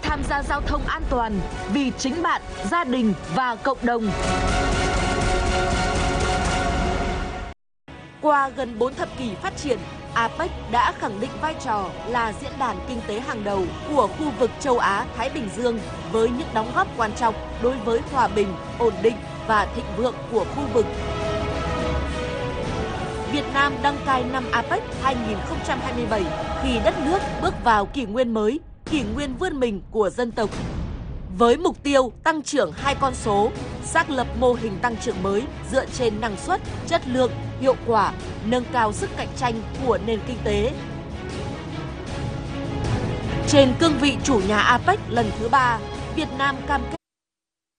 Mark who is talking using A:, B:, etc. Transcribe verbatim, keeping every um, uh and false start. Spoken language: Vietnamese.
A: tham gia giao thông an toàn vì chính bạn, gia đình và cộng đồng. Qua gần bốn thập kỷ phát triển, a pếch đã khẳng định vai trò là diễn đàn kinh tế hàng đầu của khu vực châu Á-Thái Bình Dương với những đóng góp quan trọng đối với hòa bình, ổn định và thịnh vượng của khu vực. Việt Nam đăng cai năm a pếch hai nghìn không trăm hai mươi bảy khi đất nước bước vào kỷ nguyên mới, kỷ nguyên vươn mình của dân tộc. Với mục tiêu tăng trưởng hai con số, xác lập mô hình tăng trưởng mới dựa trên năng suất, chất lượng, hiệu quả, nâng cao sức cạnh tranh của nền kinh tế. Trên cương vị chủ nhà a pếch lần thứ ba, Việt Nam cam kết